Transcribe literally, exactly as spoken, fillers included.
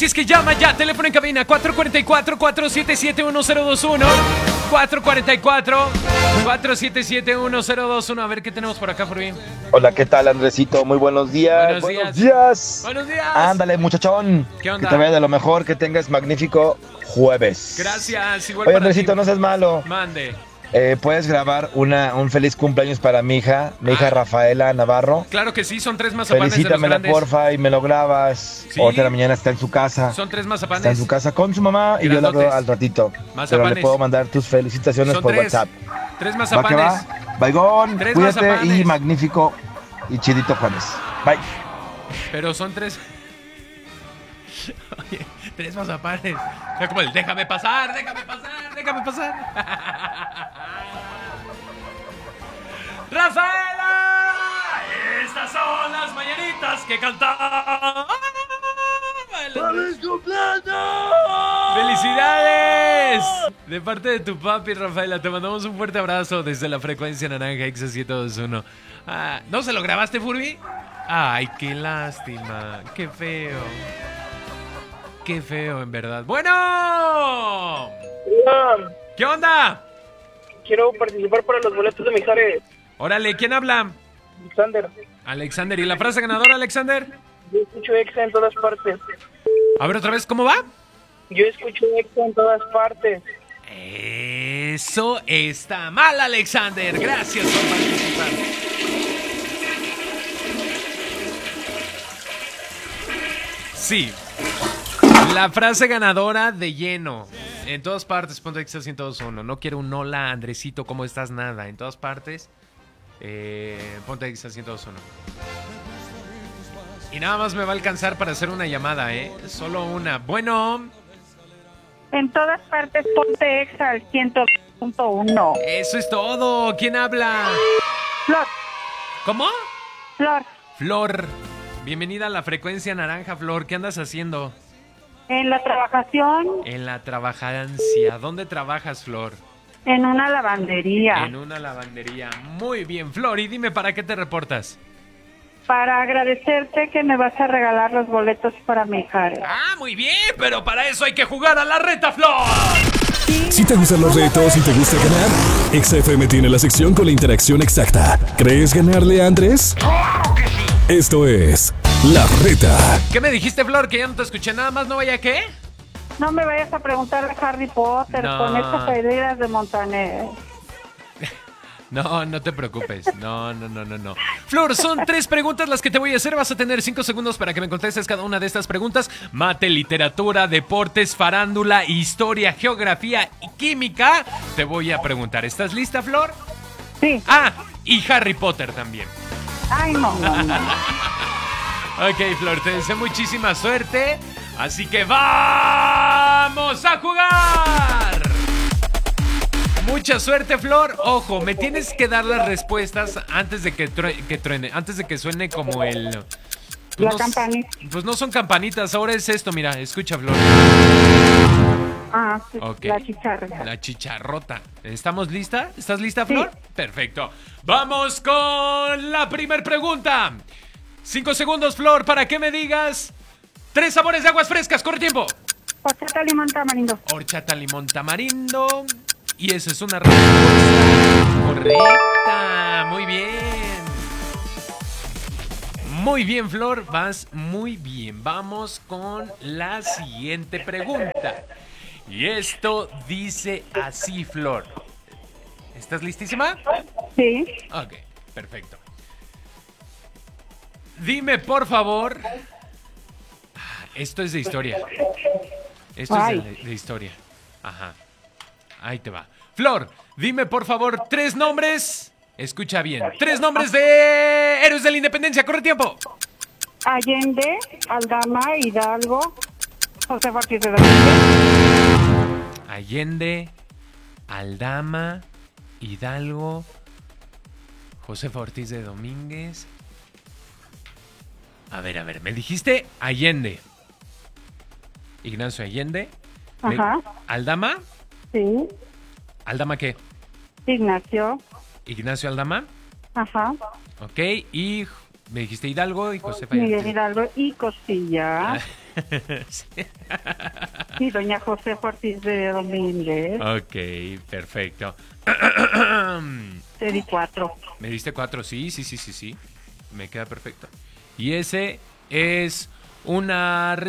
Así es que llama ya, teléfono en cabina cuatro cuatro cuatro, cuatro siete siete, uno cero dos uno, cuatro cuatro cuatro, cuatro siete siete, uno cero dos uno. A ver qué tenemos por acá, por bien. Hola, ¿qué tal, Andresito? Muy buenos días. Buenos días. Buenos días. Buenos días. Ándale, muchachón. ¿Qué onda? Que te vaya de lo mejor, que tengas magnífico jueves. Gracias, igual Oye, para Andresito, ti. no seas malo. Mande. Eh, ¿Puedes grabar una, un feliz cumpleaños para mi hija, mi hija Ah. Rafaela Navarro? Claro que sí, son tres mazapanes de los Felicítamela, grandes. porfa, y me lo grabas. Sí. Ahorita en la mañana está en su casa. Son tres mazapanes. Está en su casa con su mamá y yo la Grandotes. veo al ratito. Pero Mazapanes. le puedo mandar tus felicitaciones Son por tres. WhatsApp. Tres ¿Va que mazapanes. va? Baigón, Tres cuídate mazapanes. y magnífico y chidito jueves. Bye. Pero son tres. Oye, tres mazapanes. O sea, como el déjame pasar, déjame pasar, déjame pasar. ¡Rafaela! Estas son las mañanitas que cantaba. ¡Feliz cumpleaños! ¡Felicidades! De parte de tu papi, Rafaela, te mandamos un fuerte abrazo desde la frecuencia naranja X siete dos uno. Ah, ¿no se lo grabaste, Furby? Ay, qué lástima. Qué feo. Qué feo, en verdad. ¡Bueno! Hola, ¿Qué onda? quiero participar para los boletos de Mijares. Órale, ¿quién habla? Alexander, Alexander. ¿Y la frase ganadora, Alexander? yo escucho Exa en todas partes. A ver, otra vez, ¿cómo va? Yo escucho Exa en todas partes. Eso está mal, Alexander. Gracias por participar. Sí. La frase ganadora de lleno. En todas partes, punto Exa ciento dos uno. No quiero un hola, Andresito, ¿cómo estás? Nada. En todas partes, eh, ponte Exa ciento dos uno. Y nada más me va a alcanzar para hacer una llamada, ¿eh? Solo una. Bueno, En todas partes ponte Exa al ciento dos punto uno. eso es todo. ¿Quién habla? Flor, ¿Cómo? Flor, Flor. Bienvenida a la frecuencia naranja, Flor. ¿Qué andas haciendo? en la trabajación, En la trabajancia. ¿Dónde trabajas, Flor? en una lavandería, En una lavandería. Muy bien, Flor. Y dime, ¿para qué te reportas? para agradecerte que me vas a regalar los boletos para mi hija. Ah, muy bien, pero para eso hay que jugar a la reta, Flor. Si te gustan los retos y te gusta ganar, Exa F M tiene la sección con la interacción exacta. ¿Crees ganarle a Andrés? ¡Claro que sí! Esto es La Reta. ¿Qué me dijiste, Flor? Que ya no te escuché nada más, ¿no vaya qué? No me vayas a preguntar de Harry Potter No. con estas heridas de Montaner. No, no te preocupes. No, no, no, no, no. Flor, son tres preguntas las que te voy a hacer. Vas a tener cinco segundos para que me contestes cada una de estas preguntas. Mate, literatura, deportes, farándula, historia, geografía y química. Te voy a preguntar. ¿Estás lista, Flor? Sí. Ah, y Harry Potter también. Ay, no, no, no. Ok, Flor, te deseo muchísima suerte. Así que ¡vamos a jugar! Mucha suerte, Flor. Ojo, me tienes que dar las respuestas antes de que, true- que truene, antes de que suene como el... pues La no s- campanita. Pues no son campanitas, ahora es esto, mira, escucha, Flor. Ah, sí, Ok. la chicharra. La chicharrota. ¿Estamos lista? ¿Estás lista, Sí. Flor? Perfecto. Vamos con la primer pregunta. Cinco segundos, Flor, para que me digas tres sabores de aguas frescas. Corre tiempo. Horchata, limón, tamarindo. Horchata, limón, tamarindo. Y esa es una respuesta correcta. Muy bien. Muy bien, Flor. Vas muy bien. Vamos con la siguiente pregunta. Y esto dice así, Flor. ¿Estás listísima? Sí. Ok, perfecto. Dime, por favor. Ah, Esto es de historia. Esto Ay. es de, de historia. Ajá. Ahí te va. Flor, dime, por favor, tres nombres. Escucha bien. Tres nombres de héroes de la independencia. Corre tiempo. Allende, Aldama, Hidalgo, José Ortiz de Domínguez. Allende, Aldama, Hidalgo, Josefa Ortiz de Domínguez. A ver, a ver, me dijiste Allende. Ignacio Allende. Me- Ajá. Aldama. Sí. ¿Aldama qué? Ignacio. Ignacio Aldama. Ajá. Ok, y me dijiste Hidalgo y Josefa Miguel Ortiz. Hidalgo y Costilla. Sí. Sí, doña José Ortiz de Domínguez. Ok, perfecto. Te di cuatro. ¿Me diste cuatro? Sí, sí, sí, sí, sí. Me queda perfecto. Y ese es una